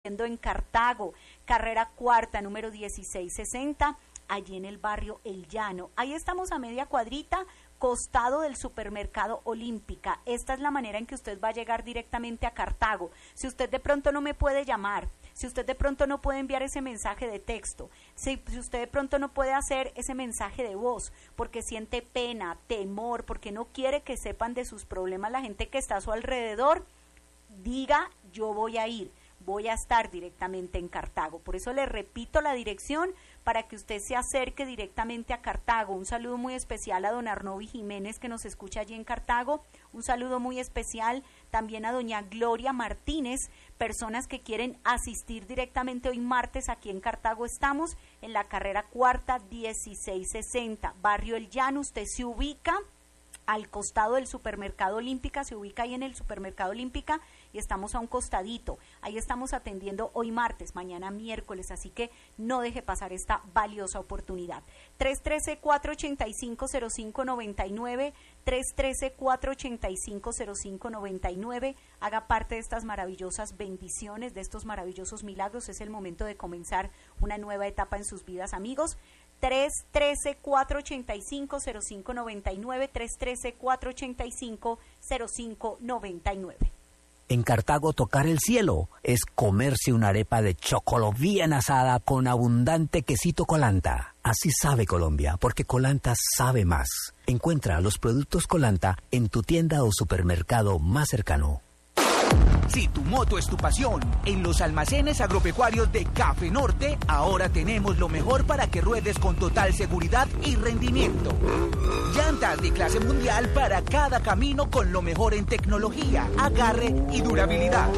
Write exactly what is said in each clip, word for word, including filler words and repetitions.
en Cartago, carrera cuarta, número dieciséis sesenta, allí en el barrio El Llano. Ahí estamos a media cuadrita, costado del supermercado Olímpica. Esta es la manera en que usted va a llegar directamente a Cartago. Si usted de pronto no me puede llamar, si usted de pronto no puede enviar ese mensaje de texto, si, si usted de pronto no puede hacer ese mensaje de voz, porque siente pena, temor, porque no quiere que sepan de sus problemas la gente que está a su alrededor, diga: yo voy a ir, voy a estar directamente en Cartago. Por eso le repito la dirección para que usted se acerque directamente a Cartago. Un saludo muy especial a don Arnovi Jiménez, que nos escucha allí en Cartago. Un saludo muy especial también a doña Gloria Martínez, personas que quieren asistir directamente hoy martes aquí en Cartago. Estamos en la carrera cuarta, dieciséis sesenta, barrio El Llano. Usted se ubica al costado del supermercado Olímpica, se ubica ahí en el supermercado Olímpica y estamos a un costadito. Ahí estamos atendiendo hoy martes, mañana miércoles, así que no deje pasar esta valiosa oportunidad. tres uno tres, cuatro ocho cinco, cero cinco nueve nueve, tres uno tres, cuatro ocho cinco, cero cinco nueve nueve. Haga parte de estas maravillosas bendiciones, de estos maravillosos milagros. Es el momento de comenzar una nueva etapa en sus vidas, amigos. tres uno tres, cuatro ocho cinco, cero cinco nueve nueve, tres uno tres, cuatro ocho cinco, cero cinco nueve nueve. En Cartago, tocar el cielo es comerse una arepa de chocolo bien asada con abundante quesito Colanta. Así sabe Colombia, porque Colanta sabe más. Encuentra los productos Colanta en tu tienda o supermercado más cercano. Si tu moto es tu pasión, en los almacenes agropecuarios de Café Norte, ahora tenemos lo mejor para que ruedes con total seguridad y rendimiento. Llantas de clase mundial para cada camino con lo mejor en tecnología, agarre y durabilidad.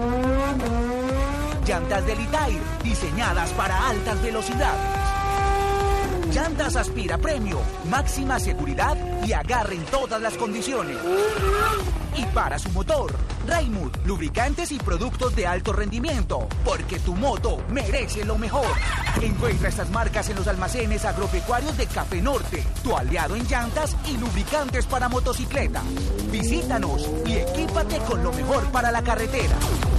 Llantas de Litair, diseñadas para altas velocidades. Llantas Aspira Premio, máxima seguridad y agarre en todas las condiciones. Y para su motor, Raimund, lubricantes y productos de alto rendimiento, porque tu moto merece lo mejor. Encuentra estas marcas en los almacenes agropecuarios de Café Norte, tu aliado en llantas y lubricantes para motocicleta. Visítanos y equípate con lo mejor para la carretera.